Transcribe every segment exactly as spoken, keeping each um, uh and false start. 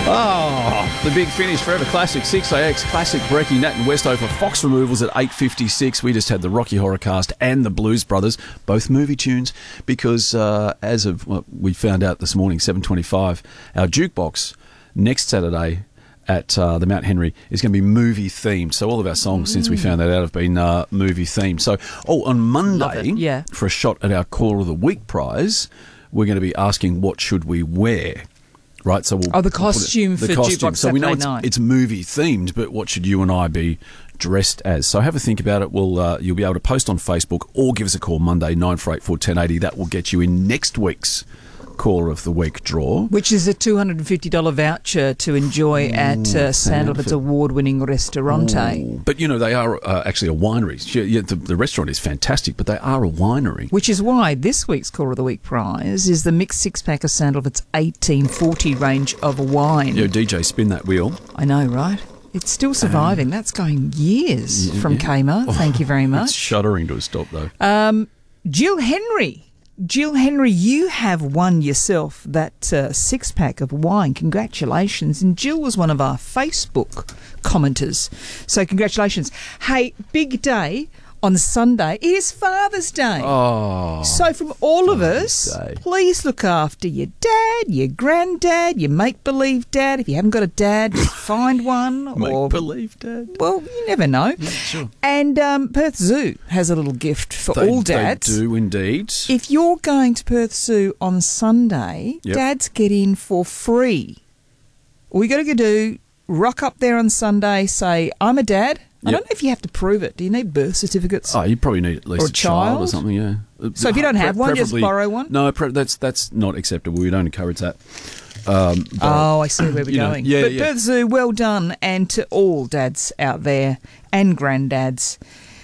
Oh, the big finish, Forever Classic, six A X, Classic Brecky, Nat and Westo for Fox Removals at eight fifty-six. We just had the Rocky Horror Cast and the Blues Brothers, both movie tunes, because uh, as of well, we found out this morning, seven twenty-five, our jukebox next Saturday at uh, the Mount Henry is going to be movie themed. So all of our songs, mm. since we found that out, have been uh, movie themed. So, oh, on Monday, yeah. for a shot at our Caller of the Week prize, we're going to be asking what should we wear. Right, so we'll oh, the costume it, the for costume. Jukebox So we know Saturday it's, night. it's movie themed, but what should you and I be dressed as? So have a think about it. We'll uh, you'll be able to post on Facebook or give us a call Monday nine four eight four, one oh eight oh. That will get you in next week's Caller of the Week draw, which is a two hundred fifty dollars voucher to enjoy Ooh, at uh, Sandalwood's award-winning Restaurante. Ooh. But you know they are uh, actually a winery. Yeah, the, the restaurant is fantastic, but they are a winery. Which is why this week's Caller of the Week prize is the mixed six-pack of Sandalwood's eighteen forty range of wine. Yeah, D J, spin that wheel. I know, right? It's still surviving. Um, That's going years yeah, from yeah. Kmart. Oh, Thank you very much. It's shuddering to a stop, though. Um, Jill Henry. Jill Henry, you have won yourself that uh, six-pack of wine. Congratulations. And Jill was one of our Facebook commenters. So congratulations. Hey, big day on Sunday. It is Father's Day. Oh. So from all of us, Day. please look after your dad, your granddad, your make-believe dad. If you haven't got a dad, find one. Make-believe dad? Well, you never know. Yeah, sure. And um, Perth Zoo has a little gift for they, all dads. They do indeed. If you're going to Perth Zoo on Sunday, yep. dads get in for free. All you got to do, rock up there on Sunday, say, I'm a dad. I yep. don't know if you have to prove it. Do you need birth certificates? Oh, you probably need at least or a, a child? child or something, yeah. So if you don't have Pre- one, just borrow one? No, pre- that's that's not acceptable. We don't encourage that. Um, oh, I see where we're going. Know, yeah, but yeah. Perth Zoo, well done. And to all dads out there and granddads,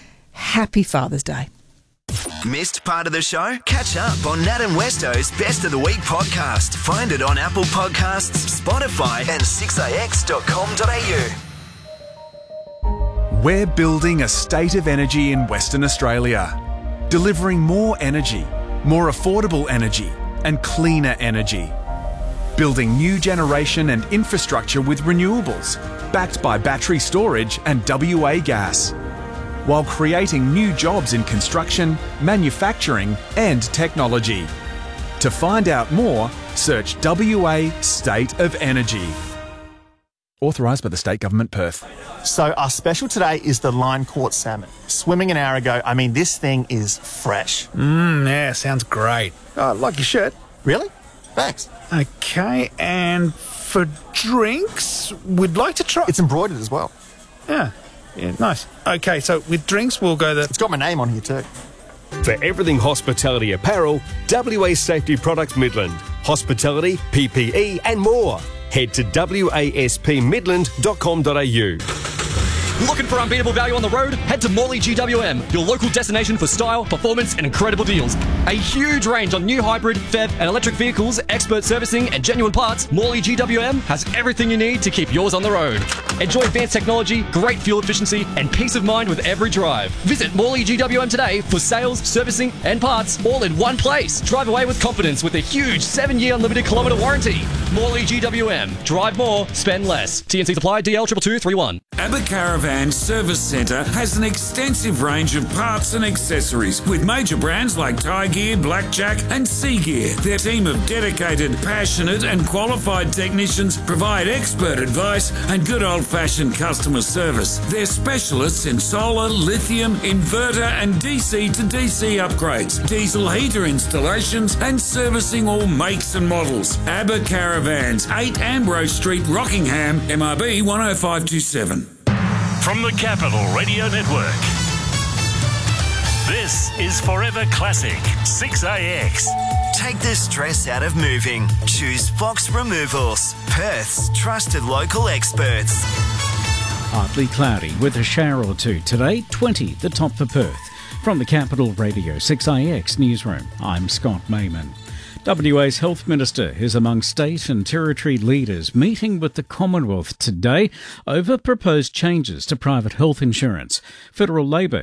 happy Father's Day. Missed part of the show? Catch up on Nat and Westo's Best of the Week podcast. Find it on Apple Podcasts, Spotify and six a x dot com dot a u. We're building a state of energy in Western Australia, delivering more energy, more affordable energy and cleaner energy. Building new generation and infrastructure with renewables, backed by battery storage and W A gas, while creating new jobs in construction, manufacturing and technology. To find out more, search W A State of Energy. Authorised by the State Government, Perth. So our special today is the line-caught salmon. Swimming an hour ago. I mean, this thing is fresh. Mmm, yeah, sounds great. Oh, I like your shirt. Really? Thanks. Okay, and for drinks, we'd like to try... It's embroidered as well. Yeah, yeah, nice. Okay, so with drinks, we'll go the... It's got my name on here too. For everything hospitality apparel, W A Safety Products Midland. Hospitality, P P E and more. Head to w a s p midland dot com dot a u. Looking for unbeatable value on the road? Head to Morley G W M, your local destination for style, performance and incredible deals. A huge range on new hybrid, P H E V and electric vehicles, expert servicing and genuine parts. Morley G W M has everything you need to keep yours on the road. Enjoy advanced technology, great fuel efficiency and peace of mind with every drive. Visit Morley G W M today for sales, servicing and parts all in one place. Drive away with confidence with a huge seven year unlimited kilometre warranty. Morley G W M. Drive more, spend less. T N C supply D L two two two three one. Abba Caravan Service Centre has an extensive range of parts and accessories with major brands like Tie Gear, Blackjack and Sea Gear. Their team of dedicated, passionate and qualified technicians provide expert advice and good old-fashioned customer service. They're specialists in solar, lithium, inverter and D C to D C upgrades, diesel heater installations and servicing all makes and models. Abba Caravans, eight Ambrose Street, Rockingham, M R B one oh five two seven. From the Capital Radio Network, this is Forever Classic six A X. Take the stress out of moving. Choose Fox Removals, Perth's trusted local experts. Partly cloudy with a shower or two today, twenty the top for Perth. From the Capital Radio six A X newsroom, I'm Scott Mayman. W A's Health Minister is among state and territory leaders meeting with the Commonwealth today over proposed changes to private health insurance. Federal Labor